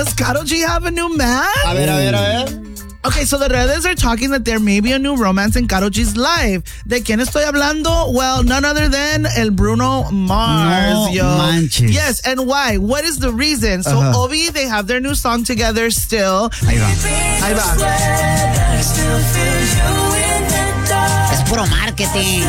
Does Karol G have a new man? A ver. Okay, so the redes are talking that there may be a new romance in Karol G's life. ¿De quién estoy hablando? Well, none other than el Bruno Mars, No manches. Yes, and why? What is the reason? So, Obi, they have their new song together still. Ahí va. Ahí va. Es puro marketing.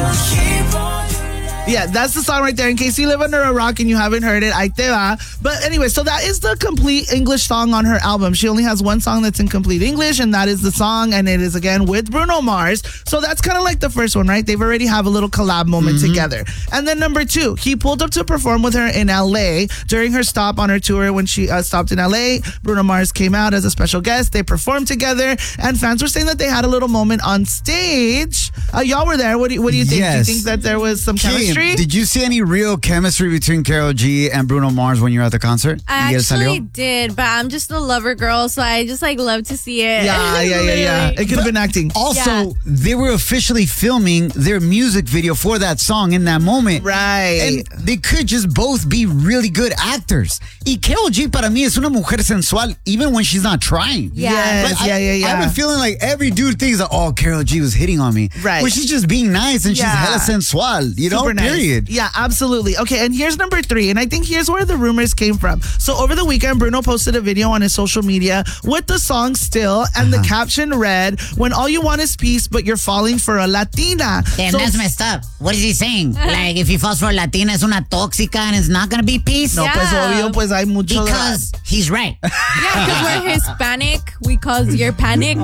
Yeah, that's the song right there. In case you live under a rock and you haven't heard it, ahí te va. But anyway, so that is the complete English song on her album. She only has one song that's in complete English, and that is the song, and it is again with Bruno Mars. So that's kind of like the first one, right? They've already have a little collab moment together. And then number 2, he pulled up to perform with her in LA during her stop on her tour. When she stopped in LA, Bruno Mars came out as a special guest. They performed together, and fans were saying that they had a little moment on stage. Y'all were there. What do you think? Yes. Do you think that there was some chemistry? Did you see any real chemistry between Karol G and Bruno Mars when you were at the concert? I actually did, but I'm just a lover girl, so I just love to see it. Yeah. It could have been acting. Also, they were officially filming their music video for that song in that moment. Right. And they could just both be really good actors. Y Karol G para mí es una mujer sensual even when she's not trying. Yes, Like, I have a feeling like every dude thinks that, oh, Karol G was hitting on me. Right. Well, she's just being nice and she's hella sensual, you know? Super nice. Period. Yeah, absolutely. Okay, and here's number 3, and I think here's where the rumors came from. So over the weekend, Bruno posted a video on his social media with the song Still, and the caption read, when all you want is peace, but you're falling for a Latina. Damn, that's messed up. What is he saying? Like, if he falls for a Latina, es una tóxica and it's not going to be peace? No, pues obvio, pues hay mucho. Because he's right. Yeah, because we're Hispanic. We cause your panic.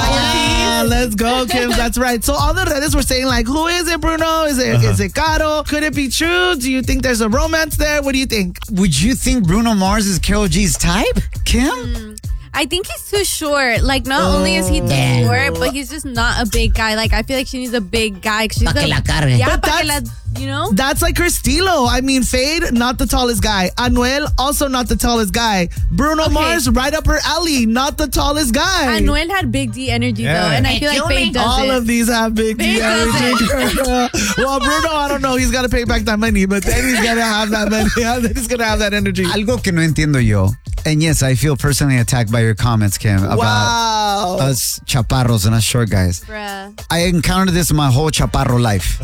Let's go, Kim. That's right. So all the redes were saying, like, who is it, Bruno? Is it Karol? Could it be true? Do you think there's a romance there? What do you think? Would you think Bruno Mars is Karol G's type, Kim? I think he's too short. Like, not only is he too short, but he's just not a big guy. Like, I feel like she needs a big guy. Pa' que la cargue. Yeah, But pa' que la, you know? That's like her estilo. I mean, Fade, not the tallest guy. Anuel, also not the tallest guy. Bruno Mars, right up her alley, not the tallest guy. Anuel had Big D energy, though. And I feel like Fade does All it. of these have big D energy. Well, Bruno, I don't know. He's got to pay back that money, but then he's going to have that money. He's going to have that energy. Algo que no entiendo yo. And yes, I feel personally attacked by your comments, Kim, about us chaparros and us short guys. Bruh. I encountered this in my whole chaparro life.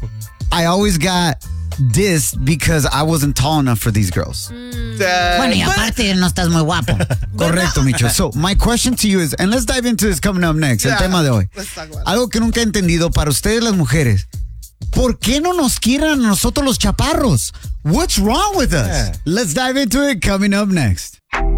I always got dissed because I wasn't tall enough for these girls. Bueno, y aparte no estás muy guapo. Correcto, Micho. So, my question to you is, and let's dive into this coming up next, el tema de hoy. Let's talk about it. Algo que nunca he entendido para ustedes las mujeres. ¿Por qué no nos quieren a nosotros los chaparros? What's wrong with us? Let's dive into it coming up next.